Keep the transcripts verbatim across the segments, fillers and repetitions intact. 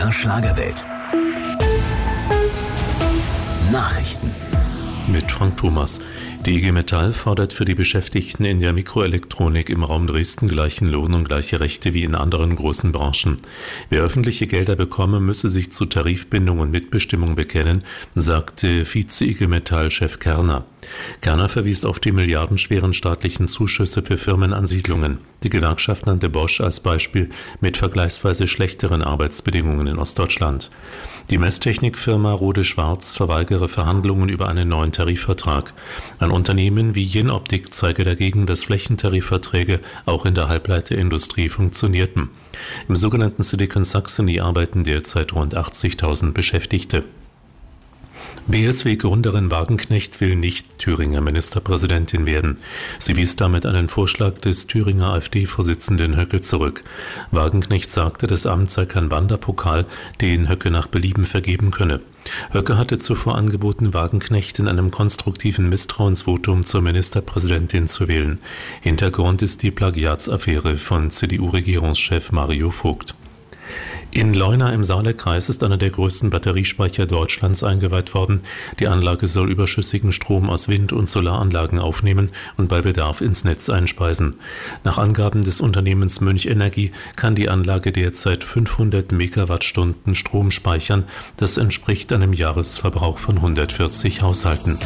der Schlagerwelt. Nachrichten mit Frank Thomas. Die I G Metall fordert für die Beschäftigten in der Mikroelektronik im Raum Dresden gleichen Lohn und gleiche Rechte wie in anderen großen Branchen. Wer öffentliche Gelder bekomme, müsse sich zu Tarifbindung und Mitbestimmung bekennen, sagte Vize-I G Metall-Chef Kerner. Kerner verwies auf die milliardenschweren staatlichen Zuschüsse für Firmenansiedlungen. Die Gewerkschaft nannte Bosch als Beispiel mit vergleichsweise schlechteren Arbeitsbedingungen in Ostdeutschland. Die Messtechnikfirma Rode Schwarz verweigere Verhandlungen über einen neuen Tarifvertrag. Ein Unternehmen wie Jenoptik zeige dagegen, dass Flächentarifverträge auch in der Halbleiterindustrie funktionierten. Im sogenannten Silicon Saxony arbeiten derzeit rund achtzigtausend Beschäftigte. B S W-Gründerin Wagenknecht will nicht Thüringer Ministerpräsidentin werden. Sie wies damit einen Vorschlag des Thüringer AfD-Vorsitzenden Höcke zurück. Wagenknecht sagte, das Amt sei kein Wanderpokal, den Höcke nach Belieben vergeben könne. Höcke hatte zuvor angeboten, Wagenknecht in einem konstruktiven Misstrauensvotum zur Ministerpräsidentin zu wählen. Hintergrund ist die Plagiatsaffäre von C D U-Regierungschef Mario Vogt. In Leuna im Saale-Kreis ist einer der größten Batteriespeicher Deutschlands eingeweiht worden. Die Anlage soll überschüssigen Strom aus Wind- und Solaranlagen aufnehmen und bei Bedarf ins Netz einspeisen. Nach Angaben des Unternehmens Münch Energie kann die Anlage derzeit fünfhundert Megawattstunden Strom speichern. Das entspricht einem Jahresverbrauch von hundertvierzig Haushalten.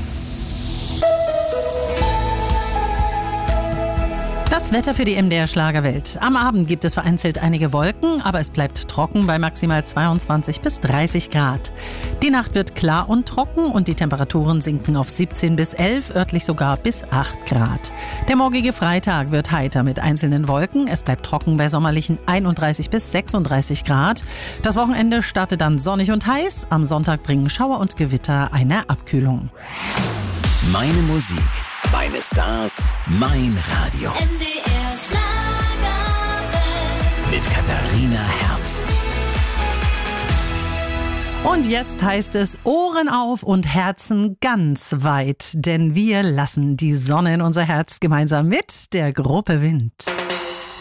Das Wetter für die M D R Schlagerwelt. Am Abend gibt es vereinzelt einige Wolken, aber es bleibt trocken bei maximal zweiundzwanzig bis dreißig Grad. Die Nacht wird klar und trocken und die Temperaturen sinken auf siebzehn bis elf, örtlich sogar bis acht Grad. Der morgige Freitag wird heiter mit einzelnen Wolken. Es bleibt trocken bei sommerlichen einunddreißig bis sechsunddreißig Grad. Das Wochenende startet dann sonnig und heiß. Am Sonntag bringen Schauer und Gewitter eine Abkühlung. Meine Musik, meine Stars, mein Radio. M D R Schlagerwelt. Mit Katharina Herz. Und jetzt heißt es Ohren auf und Herzen ganz weit, denn wir lassen die Sonne in unser Herz gemeinsam mit der Gruppe Wind.